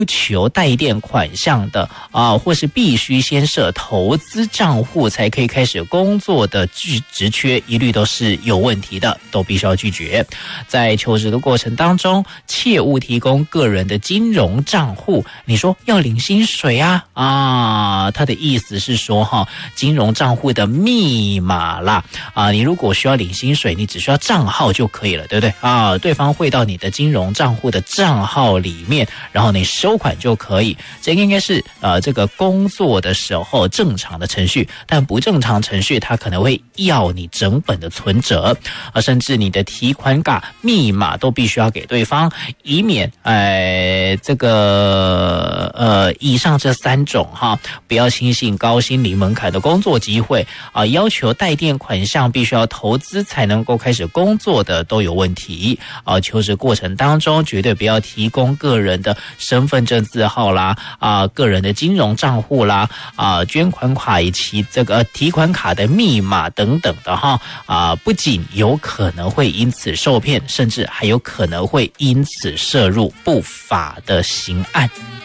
求带电款项的或是必须先设投资账户才可以开始工作的职缺，一律都是有问题的，都必须要拒绝。在求职的过程当中，切勿提供个人的金融账户。你说要领薪水他的意思是说金融账户的密码啦你如果需要领薪水，你只需要账号就可以了，对不对对方汇到你的金融账户的账号里面，然后你收款就可以。这个应该是这个工作的时候正常的程序，但不正常程序它可能会要你整本的存折甚至你的提款卡密码都必须要给对方，以免以上这3种不要轻信高薪零门槛的工作机会要求带电款项必须要投资才能够开始工作的都有问题求职过程当中绝对不要提供个人的身份证字号啦个人的金融账户啦捐款卡以及这个提款卡的密码等等的不仅有可能会因此受骗，甚至还有可能会因此涉入不法的刑案。